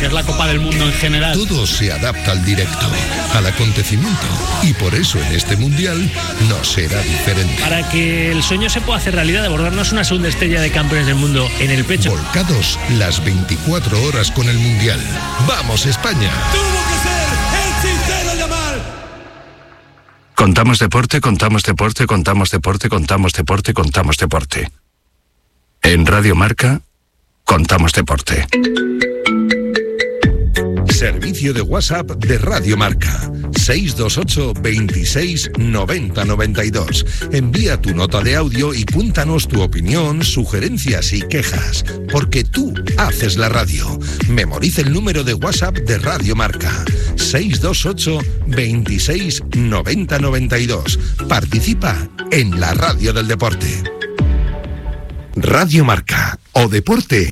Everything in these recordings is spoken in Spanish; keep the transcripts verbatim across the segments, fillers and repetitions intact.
que es la Copa del Mundo en general. Todo se adapta al directo, al acontecimiento, y por eso en este Mundial no será diferente. Para que el sueño se pueda hacer realidad de bordarnos una segunda estrella de campeones del mundo en el pecho. Volcados las veinticuatro horas con el Mundial. ¡Vamos, España! ¡Tuvo que ser el Cistero Yamal! Contamos deporte, contamos deporte, contamos deporte, contamos deporte, contamos deporte. En Radio Marca, contamos deporte. Servicio de WhatsApp de Radio Marca. seis dos ocho, veintiséis, noventa, noventa y dos. Envía tu nota de audio y cuéntanos tu opinión, sugerencias y quejas. Porque tú haces la radio. Memoriza el número de WhatsApp de Radio Marca. seis dos ocho, veintiséis, noventa, noventa y dos. Participa en la radio del deporte. Radio Marca o Deporte.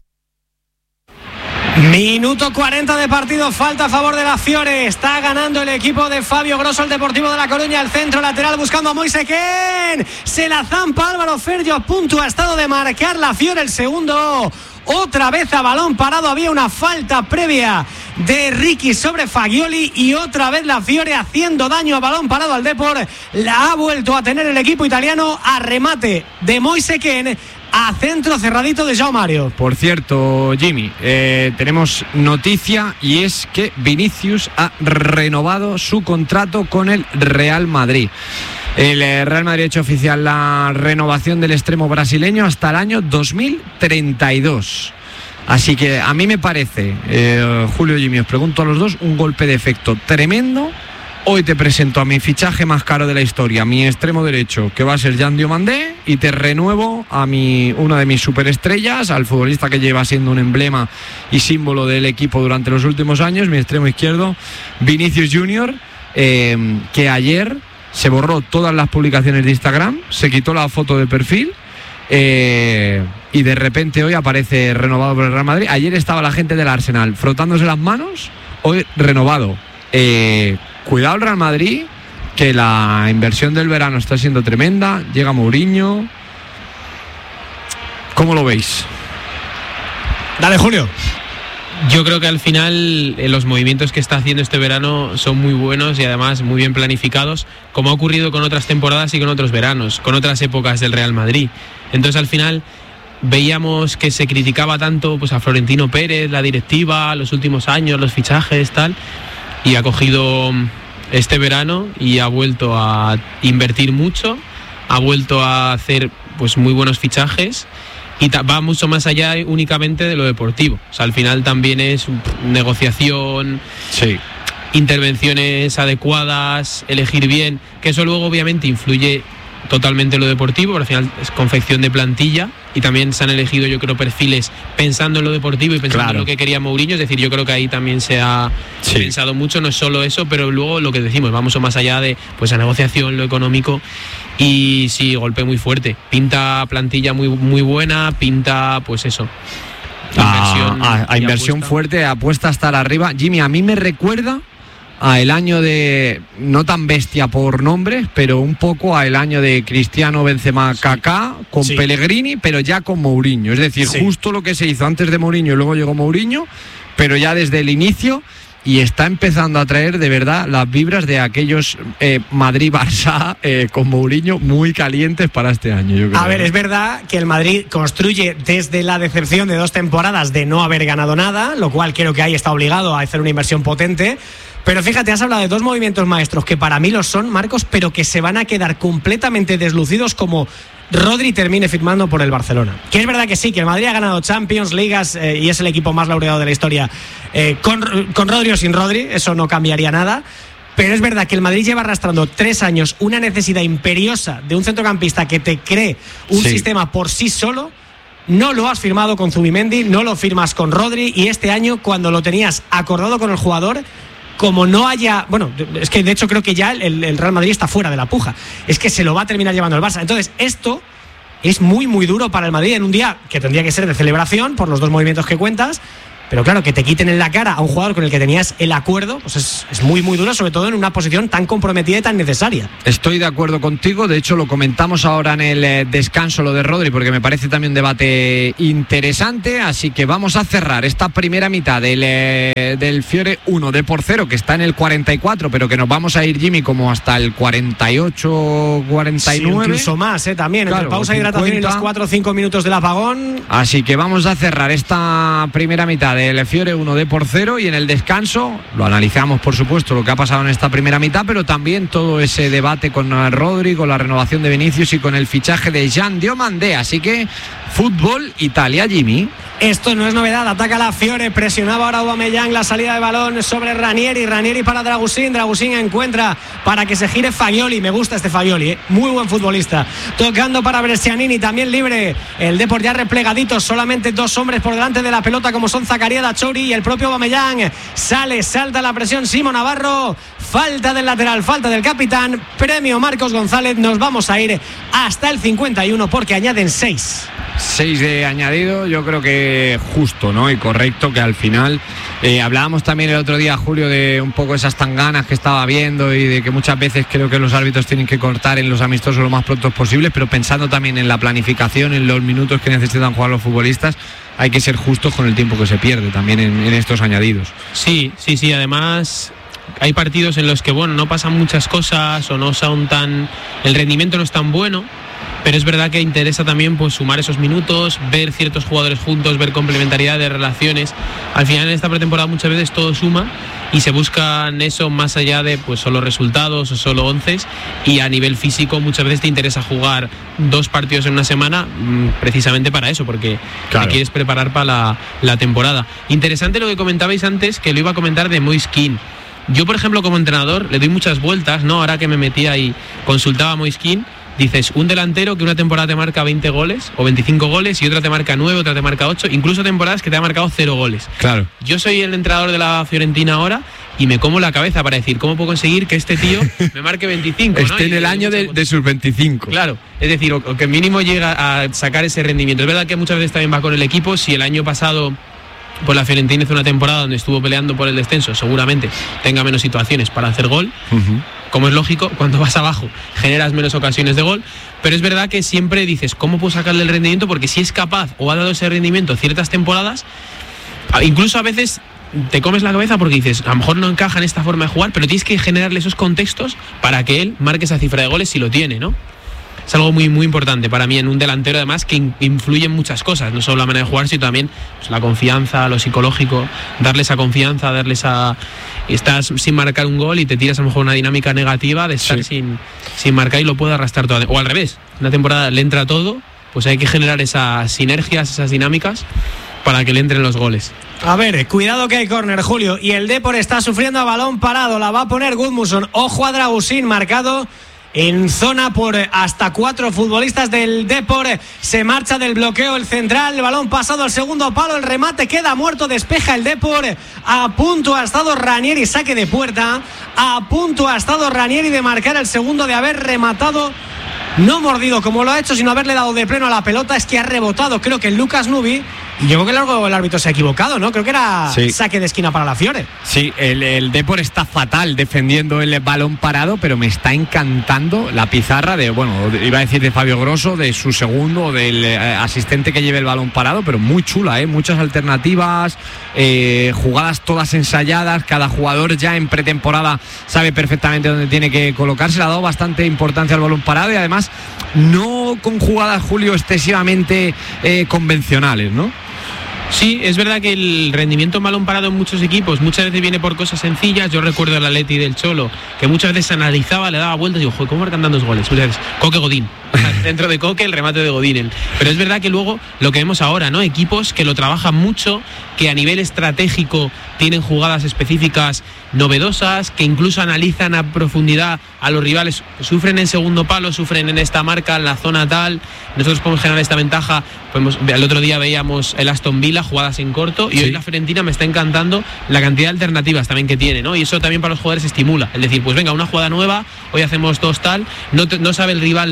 Minuto cuarenta de partido, falta a favor de la Fiore. Está ganando el equipo de Fabio Grosso, el Deportivo de La Coruña. El centro lateral buscando a Moise Kean. Se la zampa Álvaro Ferrio, a punto ha estado de marcar la Fiore el segundo. Otra vez a balón parado, había una falta previa de Ricky sobre Fagioli y otra vez la Fiore haciendo daño a balón parado al Depor. La ha vuelto a tener el equipo italiano, a remate de Moise Kean, a centro cerradito de João Mario. Por cierto, Jimmy, eh, tenemos noticia y es que Vinicius ha renovado su contrato con el Real Madrid. El Real Madrid ha hecho oficial la renovación del extremo brasileño hasta el año dos mil treinta y dos. Así que a mí me parece, eh, Julio y Jimmy, os pregunto a los dos, un golpe de efecto tremendo. Hoy te presento a mi fichaje más caro de la historia, mi extremo derecho, que va a ser Jan Diomandé, y te renuevo a mi, una de mis superestrellas, al futbolista que lleva siendo un emblema y símbolo del equipo durante los últimos años, mi extremo izquierdo, Vinicius Junior, eh, que ayer se borró todas las publicaciones de Instagram, se quitó la foto de perfil, eh, y de repente hoy aparece renovado por el Real Madrid. Ayer estaba la gente del Arsenal frotándose las manos, hoy renovado. Eh, cuidado el Real Madrid, que la inversión del verano está siendo tremenda. Llega Mourinho. ¿Cómo lo veis? Dale, Julio. Yo creo que al final eh, los movimientos que está haciendo este verano son muy buenos y además muy bien planificados, como ha ocurrido con otras temporadas y con otros veranos, con otras épocas del Real Madrid. Entonces al final veíamos que se criticaba tanto pues a Florentino Pérez, la directiva, los últimos años, los fichajes, tal, y ha cogido este verano y ha vuelto a invertir mucho, ha vuelto a hacer pues muy buenos fichajes y va mucho más allá únicamente de lo deportivo. O sea, al final también es negociación, sí, intervenciones adecuadas, elegir bien, que eso luego obviamente influye totalmente en lo deportivo, pero al final es confección de plantilla y también se han elegido, yo creo, perfiles pensando en lo deportivo y pensando, claro, en lo que quería Mourinho. Es decir, yo creo que ahí también se ha sí. pensado mucho, no es solo eso, pero luego lo que decimos, vamos más allá de pues la negociación, lo económico. Y sí, golpe muy fuerte, pinta plantilla muy, muy buena, pinta pues eso, inversión, a, a, a inversión apuesta. fuerte, apuesta a estar arriba. Jimmy, a mí me recuerda a el año de, no tan bestia por nombres, pero un poco a el año de Cristiano, Benzema, sí. Kaká, con sí. Pellegrini, pero ya con Mourinho. Es decir, sí. justo lo que se hizo antes de Mourinho y luego llegó Mourinho, pero ya desde el inicio, y está empezando a traer de verdad las vibras de aquellos eh, Madrid-Barça eh, con Mourinho muy calientes para este año, yo creo. A ver, es verdad que el Madrid construye desde la decepción de dos temporadas de no haber ganado nada, lo cual creo que ahí está obligado a hacer una inversión potente. Pero fíjate, has hablado de dos movimientos maestros que para mí los son, Marcos, pero que se van a quedar completamente deslucidos como Rodri termine firmando por el Barcelona. Que es verdad que sí, que el Madrid ha ganado Champions, Ligas eh, y es el equipo más laureado de la historia eh, con, con Rodri o sin Rodri, eso no cambiaría nada. Pero es verdad que el Madrid lleva arrastrando tres años una necesidad imperiosa de un centrocampista que te cree un sí. sistema por sí solo. No lo has firmado con Zubimendi, no lo firmas con Rodri, y este año, cuando lo tenías acordado con el jugador, como no haya, bueno, es que de hecho creo que ya el, el Real Madrid está fuera de la puja, es que se lo va a terminar llevando el Barça. Entonces esto es muy muy duro para el Madrid en un día que tendría que ser de celebración por los dos movimientos que cuentas, pero claro, que te quiten en la cara a un jugador con el que tenías el acuerdo, pues es, es muy muy duro, sobre todo en una posición tan comprometida y tan necesaria. Estoy de acuerdo contigo, de hecho lo comentamos ahora en el eh, descanso lo de Rodri, porque me parece también un debate interesante, así que vamos a cerrar esta primera mitad del, eh, del Fiore uno de por cero, que está en el cuarenta y cuatro, pero que nos vamos a ir, Jimmy, como hasta el cuarenta y ocho, cuarenta y nueve. Sí, incluso más, ¿eh? También, claro, entre pausa de hidratación y los cuatro o cinco minutos del apagón. Así que vamos a cerrar esta primera mitad del Fiore uno de por cero, y en el descanso lo analizamos, por supuesto, lo que ha pasado en esta primera mitad, pero también todo ese debate con Rodri, con la renovación de Vinicius y con el fichaje de Jean Diomandé. Así que fútbol Italia, Jimmy. Esto no es novedad, ataca la Fiore, presionaba ahora Aubameyang, la salida de balón sobre Ranieri, Ranieri para Dragusin, Dragusin encuentra para que se gire Fagioli, me gusta este Fagioli, ¿eh? Muy buen futbolista, tocando para Brescianini, también libre, el Depor ya replegadito, solamente dos hombres por delante de la pelota como son Zakaria Dachori y el propio Aubameyang, sale, salta la presión Simo Navarro, falta del lateral, falta del capitán, premio Marcos González, nos vamos a ir hasta el cincuenta y uno porque añaden seis. Seis de añadido, yo creo que justo, ¿no? Y correcto, que al final eh, hablábamos también el otro día, Julio, de un poco esas tanganas que estaba viendo y de que muchas veces creo que los árbitros tienen que cortar en los amistosos lo más pronto posible, pero pensando también en la planificación, en los minutos que necesitan jugar los futbolistas, hay que ser justos con el tiempo que se pierde también en, en estos añadidos. Sí, sí, sí, además hay partidos en los que, bueno, no pasan muchas cosas o no son tan... el rendimiento no es tan bueno, pero es verdad que interesa también pues sumar esos minutos, ver ciertos jugadores juntos, ver complementariedad de relaciones. Al final en esta pretemporada muchas veces todo suma y se buscan eso más allá de pues solo resultados o solo onces, y a nivel físico muchas veces te interesa jugar dos partidos en una semana precisamente para eso, porque claro, te quieres preparar para la, la temporada. Interesante lo que comentabais antes, que lo iba a comentar de Moise Kean. Yo, por ejemplo, como entrenador le doy muchas vueltas, ¿no? Ahora que me metía y consultaba a Moise Kean, dices, un delantero que una temporada te marca veinte goles o veinticinco goles y otra te marca nueve, otra te marca ocho, incluso temporadas que te ha marcado cero goles. Claro. Yo soy el entrenador de la Fiorentina ahora y me como la cabeza para decir, ¿cómo puedo conseguir que este tío me marque veinticinco? Esté ¿no? en el año de, de sus veinticinco. Claro, es decir, o, o que mínimo llega a sacar ese rendimiento. Es verdad que muchas veces también va con el equipo. Si el año pasado pues la Fiorentina hizo una temporada donde estuvo peleando por el descenso, seguramente tenga menos situaciones para hacer gol. Uh-huh. Como es lógico, cuando vas abajo generas menos ocasiones de gol, pero es verdad que siempre dices, ¿cómo puedo sacarle el rendimiento? Porque si es capaz o ha dado ese rendimiento ciertas temporadas, incluso a veces te comes la cabeza porque dices, a lo mejor no encaja en esta forma de jugar, pero tienes que generarle esos contextos para que él marque esa cifra de goles si lo tiene, ¿no? Es algo muy muy importante para mí en un delantero, además, que influye en muchas cosas, no solo la manera de jugar, sino también pues, la confianza, lo psicológico, darle esa confianza, darle esa... Estás sin marcar un gol y te tiras a lo mejor una dinámica negativa de estar sí. sin, sin marcar y lo puede arrastrar todo. O al revés, una temporada le entra todo, pues hay que generar esas sinergias, esas dinámicas para que le entren los goles. A ver, cuidado que hay córner, Julio, y el Depor está sufriendo a balón parado, la va a poner Gudmundsson, ojo a Dragusin, marcado en zona por hasta cuatro futbolistas del Depor. Se marcha del bloqueo el central, el balón pasado al segundo palo, el remate queda muerto, despeja el Depor. A punto ha estado Ranieri, saque de puerta. A punto ha estado Ranieri de marcar el segundo, de haber rematado, no mordido como lo ha hecho, sino haberle dado de pleno a la pelota. Es que ha rebotado, creo que el Lucas Nubi. Y yo creo que el, el árbitro se ha equivocado, ¿no? Creo que era sí. saque de esquina para la Fiore. Sí, el, el Depor está fatal defendiendo el balón parado, pero me está encantando la pizarra de, bueno, iba a decir de Fabio Grosso, de su segundo, del eh, asistente que lleve el balón parado, pero muy chula, ¿eh? Muchas alternativas, eh, jugadas todas ensayadas, cada jugador ya en pretemporada sabe perfectamente dónde tiene que colocarse, le ha dado bastante importancia al balón parado y además no con jugadas, Julio, excesivamente eh, convencionales, ¿no? Sí, es verdad que el rendimiento en balón parado en muchos equipos muchas veces viene por cosas sencillas. Yo recuerdo el Atleti del Cholo, que muchas veces analizaba, le daba vueltas y digo, joder, ¿cómo marcan tantos goles? Coque Godín, dentro de Coque el remate de Godín. Pero es verdad que luego lo que vemos ahora, ¿no? Equipos que lo trabajan mucho, que a nivel estratégico tienen jugadas específicas novedosas, que incluso analizan a profundidad a los rivales, sufren en segundo palo, sufren en esta marca, en la zona tal. Nosotros podemos generar esta ventaja. Podemos, el otro día veíamos el Aston Villa, jugadas en corto, y sí. hoy la Fiorentina me está encantando la cantidad de alternativas también que tiene, ¿no? Y eso también para los jugadores estimula, es decir, pues venga, una jugada nueva, hoy hacemos dos tal, no, te, no sabe el rival lo que se va a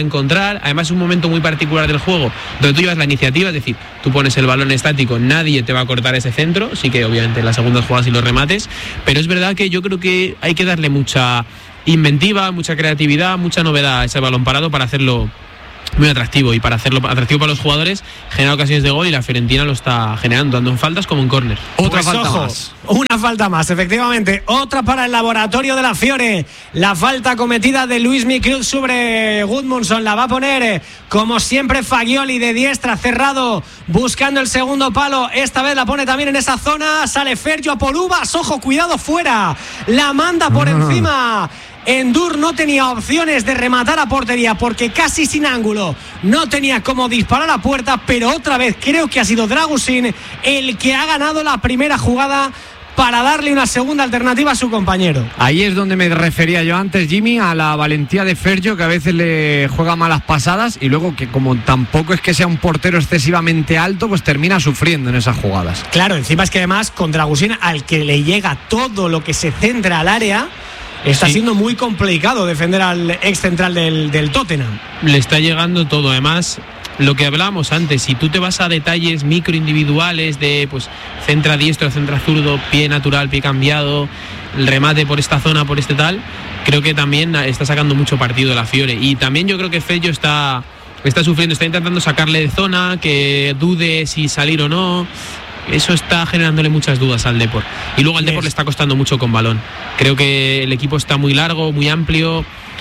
encontrar. Además es un momento muy particular del juego donde tú llevas la iniciativa, es decir, tú pones el balón estático, nadie te va a cortar ese centro, sí que obviamente en las segundas jugadas y los remates, pero es verdad que yo creo que hay que darle mucha inventiva, mucha creatividad, mucha novedad a ese balón parado para hacerlo muy atractivo, y para hacerlo atractivo para los jugadores, generar ocasiones de gol, y la Fiorentina lo está generando, tanto en faltas como en córner. Otra pues falta ojo, más. Una falta más, efectivamente. Otra para el laboratorio de la Fiore. La falta cometida de Luis Micruz sobre Gudmundsson la va a poner, como siempre, Fagioli de diestra, cerrado, buscando el segundo palo. Esta vez la pone también en esa zona. Sale Fergio a por Uvas. Ojo, cuidado, fuera. La manda por uh-huh. encima. Endur no tenía opciones de rematar a portería porque casi sin ángulo no tenía cómo disparar a puerta, pero otra vez creo que ha sido Dragusin el que ha ganado la primera jugada para darle una segunda alternativa a su compañero. Ahí es donde me refería yo antes, Jimmy, a la valentía de Fergio, que a veces le juega malas pasadas, y luego que como tampoco es que sea un portero excesivamente alto, pues termina sufriendo en esas jugadas. Claro, encima es que además con Dragusin, al que le llega todo lo que se centra al área, está sí. siendo muy complicado defender al ex central del, del Tottenham. Le está llegando todo. Además, lo que hablábamos antes, si tú te vas a detalles micro individuales de pues centra diestro, centra zurdo, pie natural, pie cambiado, el remate por esta zona, por este tal, creo que también está sacando mucho partido la Fiore. Y también yo creo que Fergio está, está sufriendo, está intentando sacarle de zona, que dude si salir o no. Eso está generándole muchas dudas al Depor. Y luego al Depor le está costando mucho con balón. Creo que el equipo está muy largo, muy amplio.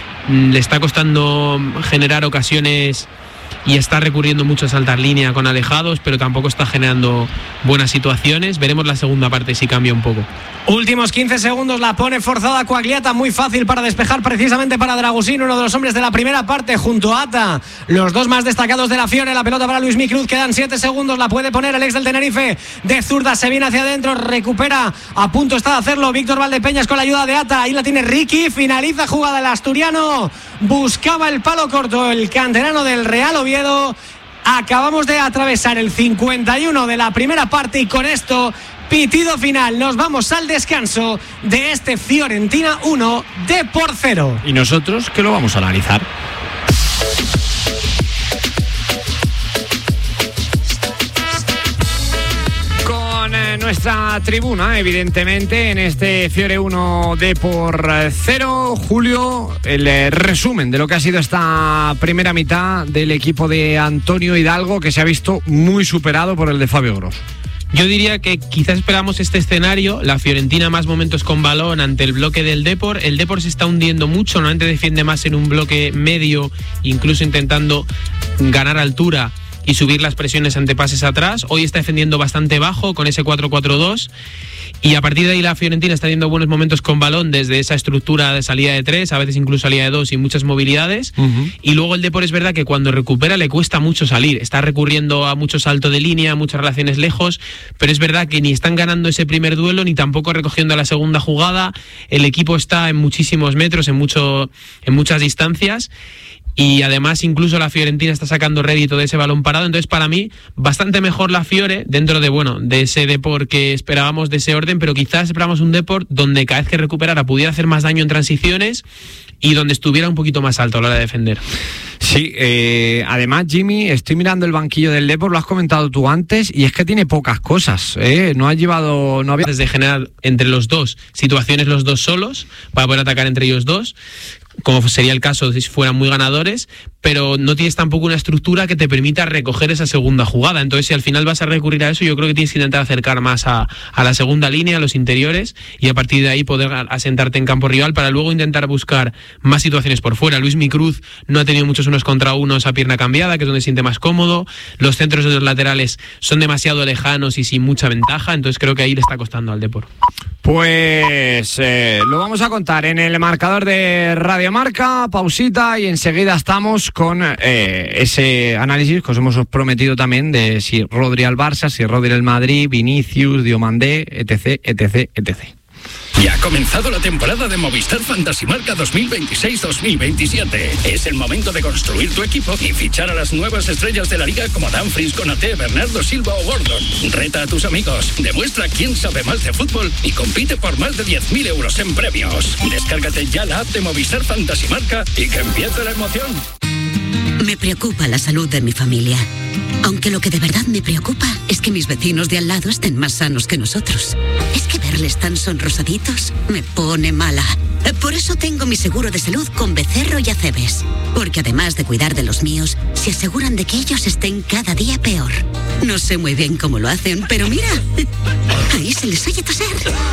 Le está costando generar ocasiones y está recurriendo mucho a saltar línea con alejados, pero tampoco está generando buenas situaciones. Veremos la segunda parte si cambia un poco. Últimos quince segundos, la pone forzada Quagliata, muy fácil para despejar precisamente para Dragusin, uno de los hombres de la primera parte, junto a Ata, los dos más destacados de la Fiore. La pelota para Luis Micruz, quedan siete segundos, la puede poner el ex del Tenerife, de zurda, se viene hacia adentro, recupera, a punto está de hacerlo Víctor Valdepeñas con la ayuda de Ata, ahí la tiene Ricky, finaliza jugada el asturiano, buscaba el palo corto el canterano del Real Oviedo. Acabamos de atravesar el cincuenta y uno de la primera parte y con esto pitido final, nos vamos al descanso de este Fiorentina uno, Depor cero. Y nosotros que lo vamos a analizar. Con eh, nuestra tribuna, evidentemente, en este Fiore uno, Depor cero. Julio, el eh, resumen de lo que ha sido esta primera mitad del equipo de Antonio Hidalgo, que se ha visto muy superado por el de Fabio Gross. Yo diría que quizás esperamos este escenario, la Fiorentina más momentos con balón ante el bloque del Depor. El Depor se está hundiendo mucho, normalmente defiende más en un bloque medio, incluso intentando ganar altura y subir las presiones ante pases atrás. Hoy está defendiendo bastante bajo con ese cuatro cuatro dos. Y a partir de ahí la Fiorentina está teniendo buenos momentos con balón desde esa estructura de salida de tres, a veces incluso salida de dos y muchas movilidades. Uh-huh. Y luego el Depor es verdad que cuando recupera le cuesta mucho salir. Está recurriendo a mucho salto de línea, muchas relaciones lejos, pero es verdad que ni están ganando ese primer duelo ni tampoco recogiendo la segunda jugada. El equipo está en muchísimos metros, en, mucho, en muchas distancias. Y además incluso la Fiorentina está sacando rédito de ese balón parado. Entonces para mí bastante mejor la Fiore dentro de bueno de ese Depor que esperábamos, de ese orden, pero quizás esperábamos un Depor donde cada vez que recuperara pudiera hacer más daño en transiciones y donde estuviera un poquito más alto a la hora de defender. Sí, eh, además Jimmy, estoy mirando el banquillo del Depor, lo has comentado tú antes, y es que tiene pocas cosas, ¿eh? No ha llevado... no había... Desde generar entre los dos situaciones los dos solos para poder atacar entre ellos dos, como sería el caso si fueran muy ganadores, pero no tienes tampoco una estructura que te permita recoger esa segunda jugada. Entonces si al final vas a recurrir a eso, yo creo que tienes que intentar acercar más a, a la segunda línea, a los interiores, y a partir de ahí poder asentarte en campo rival para luego intentar buscar más situaciones por fuera. Luis Micruz no ha tenido muchos unos contra unos a pierna cambiada, que es donde se siente más cómodo. Los centros de los laterales son demasiado lejanos y sin mucha ventaja, entonces creo que ahí le está costando al Depor. Pues eh, lo vamos a contar en el marcador de Radio Marca, pausita, y enseguida estamos con eh, ese análisis que os hemos prometido también de si Rodri al Barça, si Rodri al Madrid, Vinicius, Diomandé, etc, etc, etcétera. Ya ha comenzado la temporada de Movistar Fantasy Marca dos mil veintiséis dos mil veintisiete. Es el momento de construir tu equipo y fichar a las nuevas estrellas de la liga como Dumfries, Konaté, Bernardo Silva o Gordon. Reta a tus amigos, demuestra quién sabe más de fútbol y compite por más de diez mil euros en premios. Descárgate ya la app de Movistar Fantasy Marca y que empiece la emoción. Me preocupa la salud de mi familia. Aunque lo que de verdad me preocupa es que mis vecinos de al lado estén más sanos que nosotros. Es que verles tan sonrosaditos me pone mala. Por eso tengo mi seguro de salud con Becerro y Acebes. Porque además de cuidar de los míos, se aseguran de que ellos estén cada día peor. No sé muy bien cómo lo hacen, pero mira, ahí se les oye toser.